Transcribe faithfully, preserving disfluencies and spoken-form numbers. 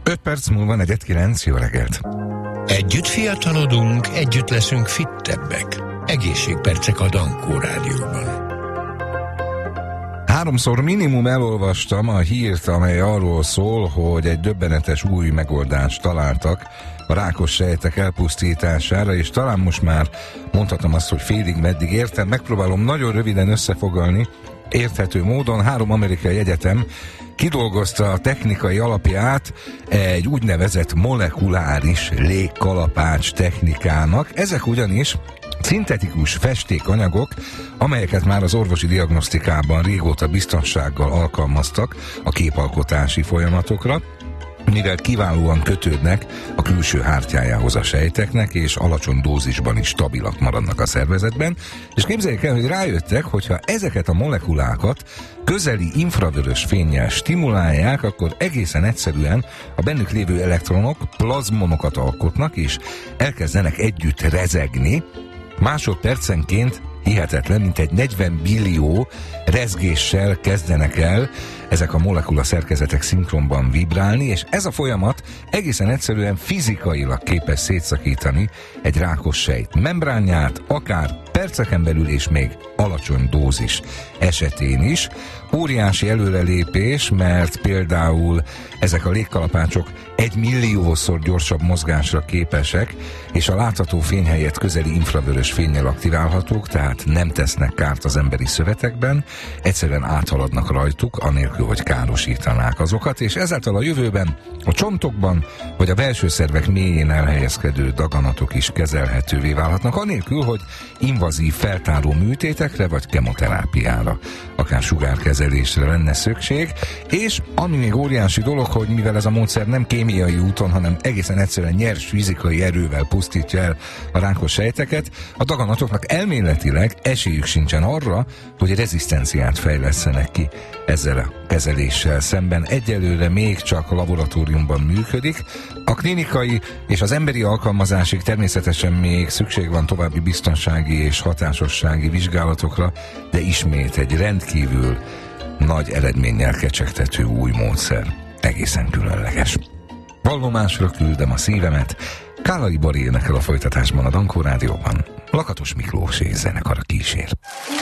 öt perc múlva negyed kilenc, jó reggelt! Együtt fiatalodunk, együtt leszünk fittebbek. Egészségpercek a Dankó Rádióban. Háromszor minimum elolvastam a hírt, amely arról szól, hogy egy döbbenetes új megoldást találtak a rákos sejtek elpusztítására, és talán most már mondhatom azt, hogy félig meddig értem. Megpróbálom nagyon röviden összefoglalni, érthető módon. Három amerikai egyetem kidolgozta a technikai alapját egy úgynevezett molekuláris légkalapács technikának. Ezek ugyanis szintetikus festékanyagok, amelyeket már az orvosi diagnosztikában régóta biztonsággal alkalmaztak a képalkotási folyamatokra, mivel kiválóan kötődnek a külső hártyájához a sejteknek, és alacsony dózisban is stabilak maradnak a szervezetben, és képzeljék el, hogy rájöttek, hogyha ezeket a molekulákat közeli infravörös fénnyel stimulálják, akkor egészen egyszerűen a bennük lévő elektronok plazmonokat alkotnak, és elkezdenek együtt rezegni, másodpercenként hihetetlen, mint egy negyven billió rezgéssel kezdenek el ezek a molekula szerkezetek szinkronban vibrálni, és ez a folyamat egészen egyszerűen fizikailag képes szétszakítani egy rákos sejt membránját, akár perceken belül és még alacsony dózis esetén is. Óriási előrelépés, mert például ezek a légkalapácsok egy milliószor gyorsabb mozgásra képesek, és a látható fény helyett közeli infravörös fénnyel aktiválhatók, tehát nem tesznek kárt az emberi szövetekben, egyszerűen áthaladnak rajtuk, anélkül, hogy károsítanák azokat, és ezáltal a jövőben a csontokban vagy a belső szervek mélyén elhelyezkedő daganatok is kezelhetővé válhatnak, anélkül, hogy invazív feltáró műtétekre vagy kemoterápiára, akár sugárkezelésre lenne szükség, és ami még óriási dolog, hogy mivel ez a módszer nem kémiai úton, hanem egészen egyszerűen nyers fizikai erővel pusztítja el a rákos sejteket, a daganatoknak elméletileg esélyük sincsen arra, hogy rezisztenciát fejlesszenek ki ezzel a kezeléssel szemben. Egyelőre még csak laboratóriumban működik. A klinikai és az emberi alkalmazásig természetesen még szükség van további biztonsági és hatásossági vizsgálatokra, de ismét egy rendkívül nagy eredménnyel kecsegtető új módszer. Egészen különleges. Vallomásra küldem a szívemet. Kálai Bari énekel a folytatásban a Dankó Rádióban. Lakatos Miklós és zenekara kísér.